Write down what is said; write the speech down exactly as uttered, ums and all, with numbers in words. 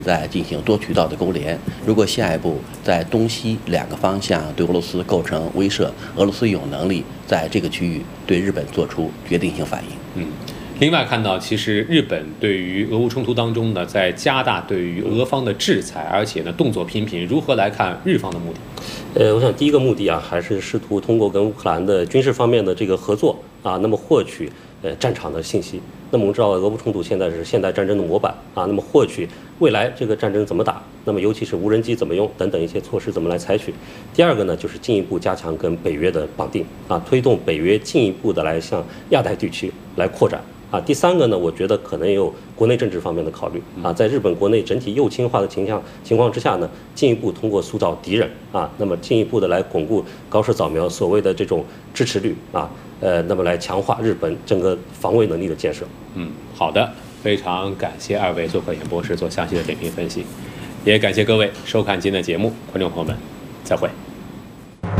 在进行多渠道的勾连。如果下一步在东西两个方向对俄罗斯构成威慑，俄罗斯有能力在这个区域对日本做出决定性反应。 嗯。另外看到，其实日本对于俄乌冲突当中呢，在加大对于俄方的制裁，而且呢动作频频。如何来看日方的目的？ 呃，我想第一个目的啊，还是试图通过跟乌克兰的军事方面的这个合作啊，那么获取呃战场的信息。那么我们知道，俄乌冲突现在是现代战争的模板啊，那么获取未来这个战争怎么打，那么尤其是无人机怎么用等等一些措施怎么来采取。第二个呢，就是进一步加强跟北约的绑定啊，推动北约进一步的来向亚太地区来扩展。啊，第三个呢，我觉得可能也有国内政治方面的考虑啊，在日本国内整体右倾化的倾向情况之下呢，进一步通过塑造敌人啊，那么进一步的来巩固高射扫描所谓的这种支持率啊，呃，那么来强化日本整个防卫能力的建设。 嗯，好的，非常感谢二位做客演播室做详细的点评分析，也感谢各位收看今天的节目，观众朋友们，再会。